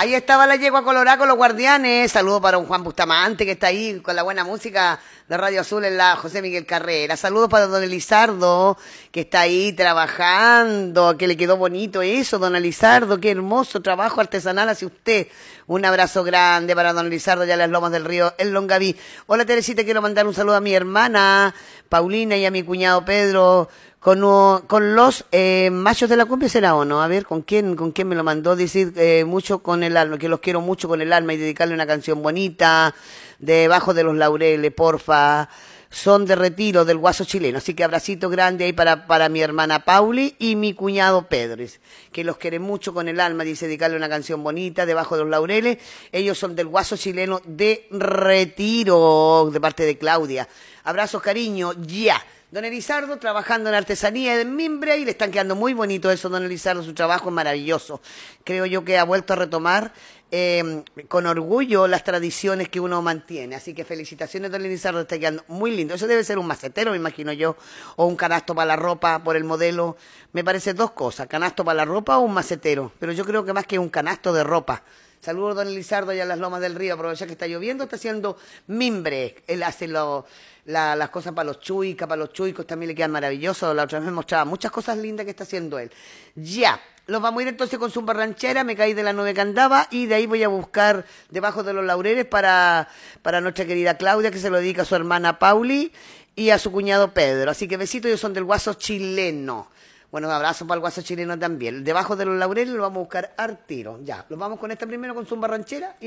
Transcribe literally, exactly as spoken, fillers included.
Ahí estaba la yegua colorada con los guardianes. Saludos para un Juan Bustamante que está ahí con la buena música de Radio Azul en la José Miguel Carrera. Saludos para don Elizardo que está ahí trabajando, que le quedó bonito eso, don Elizardo. Qué hermoso trabajo artesanal hace usted. Un abrazo grande para don Elizardo ya en las Lomas del Río, en Longaví. Hola Teresita, quiero mandar un saludo a mi hermana Paulina y a mi cuñado Pedro. Con, uh, con los eh, machos de la cumbia será o no, a ver, ¿con quién, con quién me lo mandó? Decir eh, mucho con el alma, que los quiero mucho con el alma y dedicarle una canción bonita, debajo de los laureles, porfa. Son de retiro del Guaso chileno, así que abracito grande ahí para, para mi hermana Pauli y mi cuñado Pedro, que los quiere mucho con el alma, dice dedicarle una canción bonita, debajo de los laureles. Ellos son del Guaso chileno de retiro, de parte de Claudia. Abrazos, cariño, ya. Don Elizardo trabajando en artesanía de mimbre y le están quedando muy bonito eso, don Elizardo, su trabajo es maravilloso. Creo yo que ha vuelto a retomar eh, con orgullo las tradiciones que uno mantiene. Así que felicitaciones, don Elizardo, está quedando muy lindo. Eso debe ser un macetero, me imagino yo, o un canasto para la ropa por el modelo. Me parece dos cosas, canasto para la ropa o un macetero, pero yo creo que más que un canasto de ropa. Saludos, don Elizardo, allá en las Lomas del Río. Aprovecha que está lloviendo, está haciendo mimbre. Él hace lo, la, las cosas para los chuicas, para los chuicos, también le quedan maravillosos. La otra vez me mostraba muchas cosas lindas que está haciendo él. Ya, los vamos a ir entonces con Zumba Ranchera, me caí de la nube que andaba, y de ahí voy a buscar debajo de los laureles para, para nuestra querida Claudia, que se lo dedica a su hermana Pauli y a su cuñado Pedro. Así que besitos, ellos son del Guaso chileno. Bueno, un abrazo para el Guaso chileno también. Debajo de los laureles lo vamos a buscar al tiro. Ya, los vamos con esta primero con Zumba Ranchera. Y